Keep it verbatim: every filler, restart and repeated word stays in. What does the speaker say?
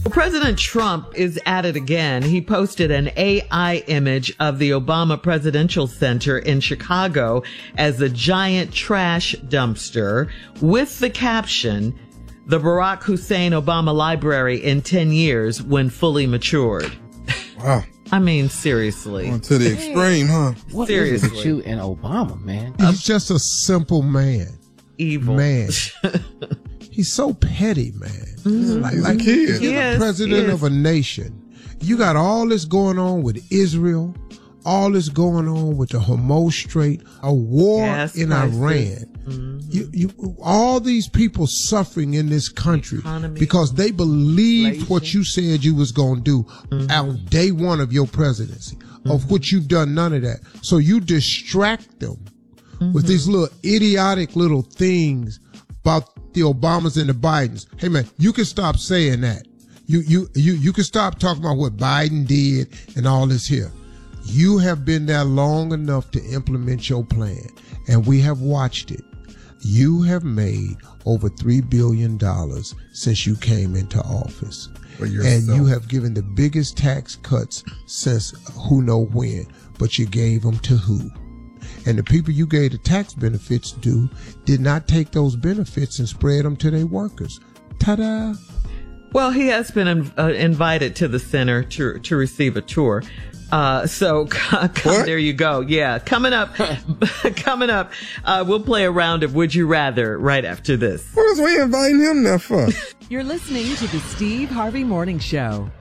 Well, President Trump is at it again. He posted an A I image of the Obama Presidential Center in Chicago as a giant trash dumpster with the caption, "The Barack Hussein Obama Library in ten years when fully matured." Wow. I mean, seriously. Going to the extreme, huh? What Seriously. is it with you and Obama, man? He's just a simple man. Evil. Man. He's so petty, man. Mm-hmm. Like, He's a like kid. You're He the is, president he of a nation. You got all this going on with Israel, all this going on with the Hormuz Strait, a war Gas in prices. Iran. Mm-hmm. You, you, all these people suffering in this country Economy. because they believed Inflation. what you said you was going to do Mm-hmm. on day one of your presidency, of which you've done none of that. So you distract them Mm-hmm. with these little idiotic little things about the Obamas and the Bidens. Hey man, you can stop saying that. You, you, you, you can stop talking about what Biden did and all this here. You have been there long enough to implement your plan, and we have watched it. You have made over three billion dollars since you came into office. For yourself. And you have given the biggest tax cuts since who know when, but you gave them to who? And the people you gave the tax benefits to did not take those benefits and spread them to their workers. Ta-da! Well, he has been in, uh, invited to the center to to receive a tour. Uh, so come, What? there you go. Yeah, coming up, coming up, uh, we'll play a round of Would You Rather right after this. What is we inviting him there for? You're listening to the Steve Harvey Morning Show.